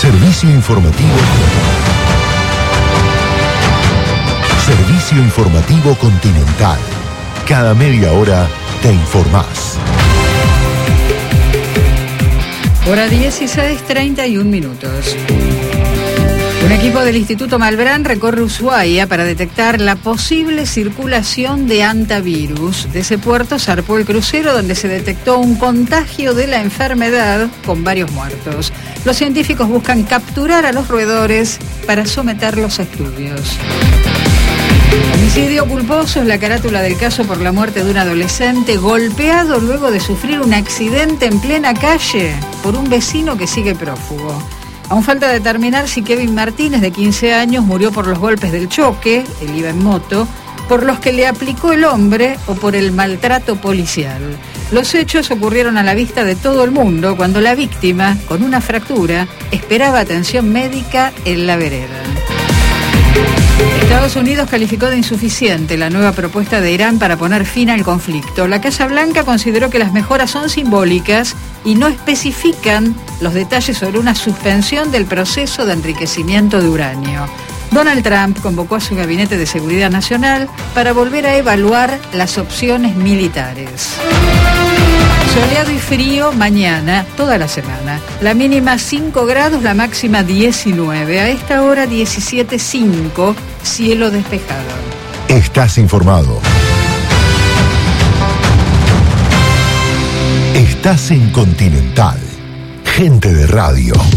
Servicio informativo. Servicio informativo Continental. Cada media hora te informás. Hora 16:31 minutos. Un equipo del Instituto Malbrán recorre Ushuaia para detectar la posible circulación de hantavirus. De ese puerto zarpó el crucero donde se detectó un contagio de la enfermedad con varios muertos. Los científicos buscan capturar a los roedores para someterlos a estudios. Homicidio culposo es la carátula del caso por la muerte de un adolescente golpeado luego de sufrir un accidente en plena calle por un vecino que sigue prófugo. Aún falta determinar si Kevin Martínez, de 15 años, murió por los golpes del choque, él iba en moto, por los que le aplicó el hombre o por el maltrato policial. Los hechos ocurrieron a la vista de todo el mundo cuando la víctima, con una fractura, esperaba atención médica en la vereda. Estados Unidos calificó de insuficiente la nueva propuesta de Irán para poner fin al conflicto. La Casa Blanca consideró que las mejoras son simbólicas y no especifican los detalles sobre una suspensión del proceso de enriquecimiento de uranio. Donald Trump convocó a su gabinete de seguridad nacional para volver a evaluar las opciones militares. Soleado y frío mañana, toda la semana. La mínima 5 grados, la máxima 19. A esta hora 17:05, cielo despejado. Estás informado. Estás en Continental. Gente de radio.